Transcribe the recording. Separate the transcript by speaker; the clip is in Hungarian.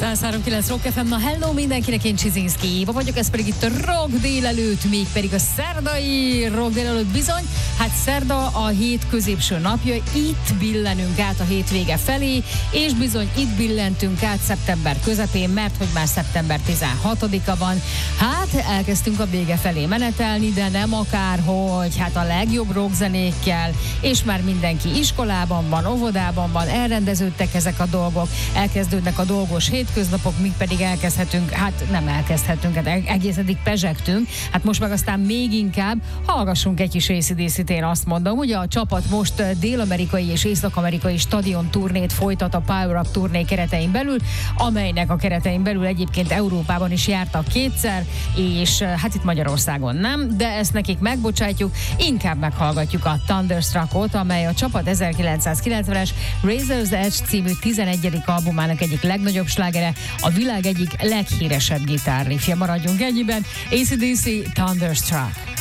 Speaker 1: 103.9 Rock FM, na hello mindenkinek, én Csizinszki Éva vagyok, ez pedig itt a Rock délelőtt, mégpedig a szerdai Rock délelőtt bizony. Hát szerda a hét középső napja, itt billenünk át a hétvége felé, és bizony itt billentünk át szeptember közepén, mert hogy már szeptember 16-a van. Hát elkezdtünk a vége felé menetelni, de nem akárhogy, hát a legjobb rockzenékkel, és már mindenki iskolában van, óvodában van, elrendeződtek ezek a dolgok, elkezdődnek a dolgos hétköznapok, mi pedig elkezdhetünk, hát nem elkezdhetünk, hát egész eddig pezsegtünk, hát most meg aztán még inkább hallgassunk egy kis AC/DC-t, én azt mondom, ugye a csapat most dél-amerikai és észak-amerikai stadion turnét folytat a Power Up turné keretein belül, amelynek a keretein belül egyébként Európában is jártak kétszer, és hát itt Magyarországon nem, de ezt nekik megbocsátjuk, inkább meghallgatjuk a Thunderstruckot, amely a csapat 1990-es Razor's Edge című 11. albumának egyik legnagyobb slágere, a világ egyik leghíresebb gitárriffje. Maradjunk ennyiben. AC/DC Thunderstruck.